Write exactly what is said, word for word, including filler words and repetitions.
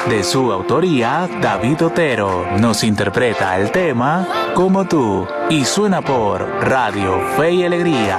De su autoría, David Otero nos interpreta el tema Como tú y suena por Radio Fe y Alegría.